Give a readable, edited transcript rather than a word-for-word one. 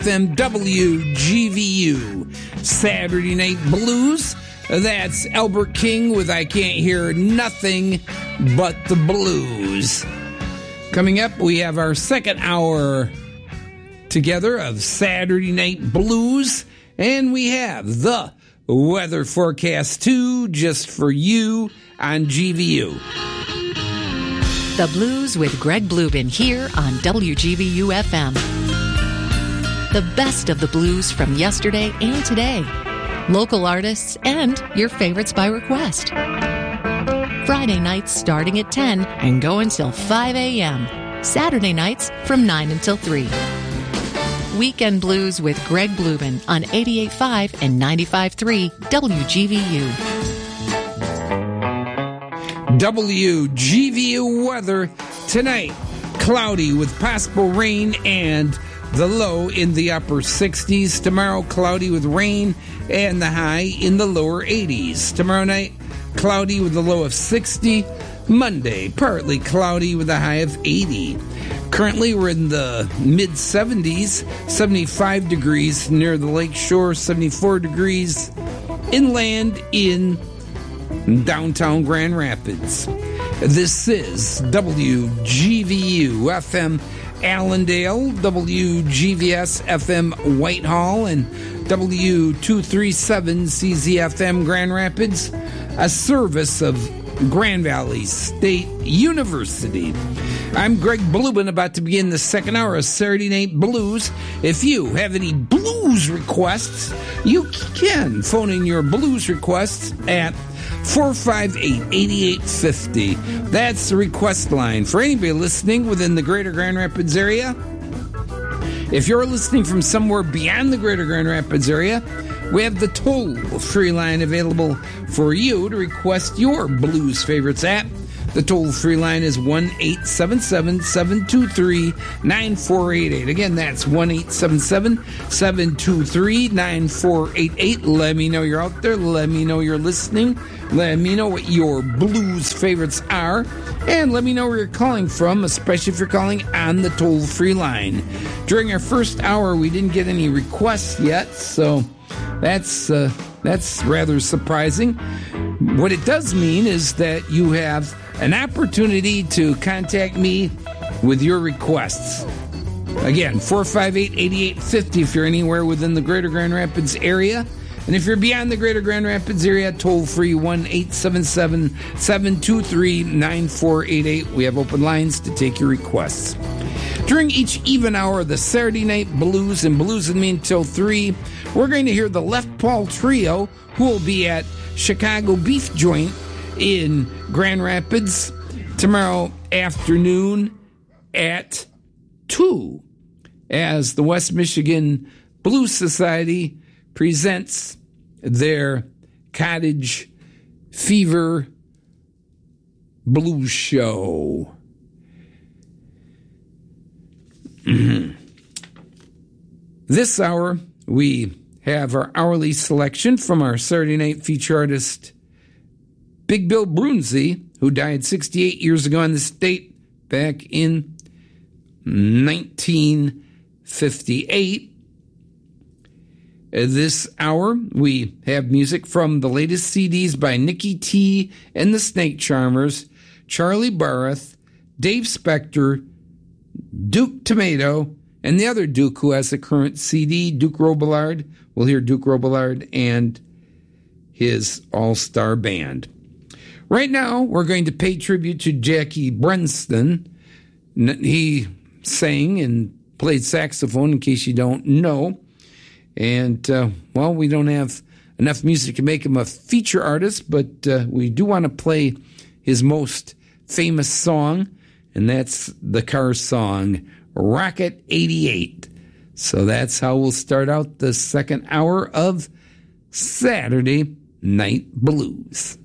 FM WGVU. Saturday Night Blues. That's Albert King with I Can't Hear Nothing But the Blues. Coming up, we have our second hour together of Saturday Night Blues. And we have the weather forecast, too, just for you on GVU. The Blues with Greg Blubin here on WGVU FM. The best of the blues from yesterday and today. Local artists and your favorites by request. Friday nights starting at 10 and go until 5 a.m. Saturday nights from 9 until 3. Weekend Blues with Greg Blubin on 88.5 and 95.3 WGVU. WGVU weather tonight, cloudy with possible rain and the low in the upper 60s. Tomorrow, cloudy with rain and the high in the lower 80s. Tomorrow night, cloudy with a low of 60. Monday, partly cloudy with a high of 80. Currently, we're in the mid-70s, 75 degrees near the lake shore, 74 degrees inland in downtown Grand Rapids. This is WGVU FM Allendale, WGVS FM Whitehall, and W237 CZFM Grand Rapids, a service of Grand Valley State University. I'm Greg Blubin, about to begin the second hour of Saturday Night Blues. If you have any blues requests, you can phone in your blues requests at 458-8850. That's the request line for anybody listening within the greater Grand Rapids area. If you're listening from somewhere beyond the greater Grand Rapids area, we have the toll-free line available for you to request your blues favorites at. The toll-free line is 1-877-723-9488. Again, that's 1-877-723-9488. Let me know you're out there. Let me know you're listening. Let me know what your blues favorites are. And let me know where you're calling from, especially if you're calling on the toll-free line. During our first hour, we didn't get any requests yet, so that's rather surprising. What it does mean is that you have an opportunity to contact me with your requests. Again, 458-8850 if you're anywhere within the greater Grand Rapids area. And if you're beyond the greater Grand Rapids area, toll free 1-877-723-9488. We have open lines to take your requests. During each even hour of the Saturday Night Blues and Blues with Me until 3, we're going to hear the Left Paw Trio, who will be at Chicago Beef Joint in Grand Rapids tomorrow afternoon at 2, as the West Michigan Blues Society presents their Cottage Fever Blues Show. This hour, we have our hourly selection from our Saturday night feature artist, Big Bill Brunzi, who died 68 years ago in the state back in 1958. This hour, we have music from the latest CDs by Nikki T and the Snake Charmers, Charlie Barreth, Dave Spector, Duke Tomato, and the other Duke who has the current CD, Duke Robillard. We'll hear Duke Robillard and his all-star band. Right now, we're going to pay tribute to Jackie Brenston. He sang and played saxophone, in case you don't know. And, we don't have enough music to make him a feature artist, but we do want to play his most famous song, and that's the Cars song, Rocket 88. So that's how we'll start out the second hour of Saturday Night Blues.